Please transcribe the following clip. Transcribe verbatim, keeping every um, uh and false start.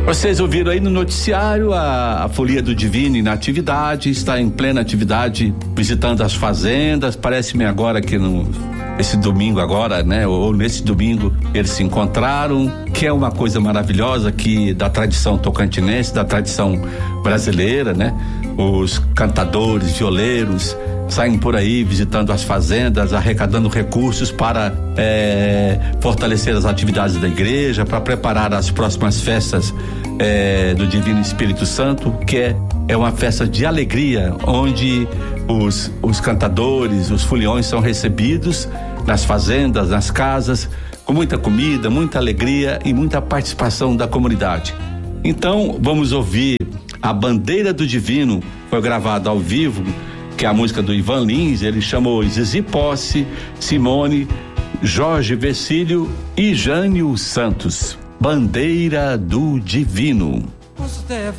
Vocês ouviram aí no noticiário a, a Folia do Divino em atividade, está em plena atividade, visitando as fazendas. Parece-me agora que no, esse domingo agora, né? Ou nesse domingo eles se encontraram, que é uma coisa maravilhosa que da tradição tocantinense, da tradição brasileira, né? Os cantadores, violeiros saem por aí visitando as fazendas, arrecadando recursos para é, fortalecer as atividades da igreja, para preparar as próximas festas é, do Divino Espírito Santo, que é, é uma festa de alegria, onde os, os cantadores, os foliões são recebidos nas fazendas, nas casas, com muita comida, muita alegria e muita participação da comunidade. Então, vamos ouvir A Bandeira do Divino, foi gravado ao vivo, que é a música do Ivan Lins. Ele chamou Zizi Posse, Simone, Jorge Vecílio e Jânio Santos. Bandeira do Divino.